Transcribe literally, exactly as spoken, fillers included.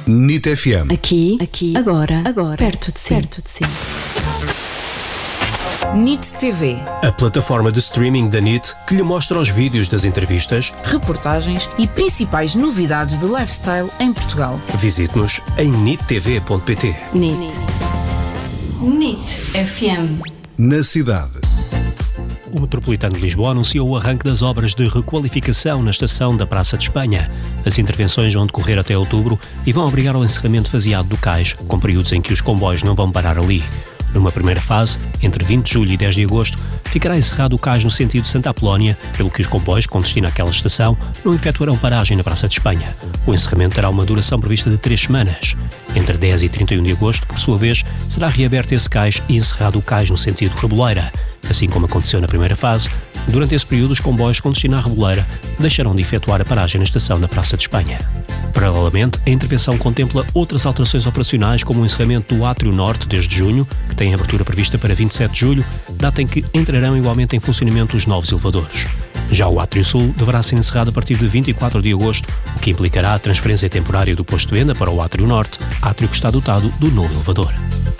N I T F M. Aqui, aqui, agora, agora, perto de si, perto de si. N I T T V, a plataforma de streaming da N I T que lhe mostra os vídeos das entrevistas, reportagens e principais novidades de lifestyle em Portugal. Visite-nos em nittv ponto pt. N I T. N I T F M. Na cidade. O Metropolitano de Lisboa anunciou o arranque das obras de requalificação na estação da Praça de Espanha. As intervenções vão decorrer até outubro e vão obrigar ao encerramento faseado do cais, com períodos em que os comboios não vão parar ali. Numa primeira fase, entre vinte de julho e dez de agosto, ficará encerrado o cais no sentido Santa Apolónia, pelo que os comboios com destino àquela estação não efetuarão paragem na Praça de Espanha. O encerramento terá uma duração prevista de três semanas. Entre dez e trinta e um de agosto, por sua vez, será reaberto esse cais e encerrado o cais no sentido Reboleira. Assim como aconteceu na primeira fase, durante esse período os comboios com destino à Reboleira deixarão de efetuar a paragem na estação da Praça de Espanha. Paralelamente, a intervenção contempla outras alterações operacionais, como o encerramento do Átrio Norte desde junho, que tem abertura prevista para vinte e sete de julho, data em que entrarão igualmente em funcionamento os novos elevadores. Já o Átrio Sul deverá ser encerrado a partir de vinte e quatro de agosto, o que implicará a transferência temporária do posto de venda para o Átrio Norte, átrio que está dotado do novo elevador.